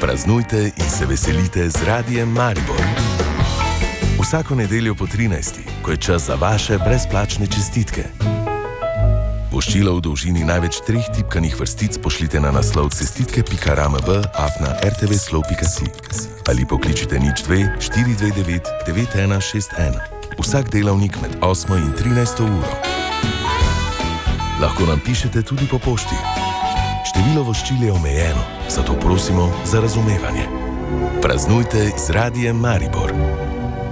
Praznujte in se veselite z Radiem Maribor. Vsako nedeljo po 13. ko je čas za vaše brezplačne čestitke. Voščilo v dolžini največ 3 tipkanih vrstic pošljite na naslov cestitke.ramb@rtvslow.si ali pokličite 02 429 9161. Vsak delavnik med 8. in 13. uro. Lahko nam pišete tudi po pošti. Število voščil je omejeno, zato prosimo za razumevanje. Praznujte z Radiem Maribor.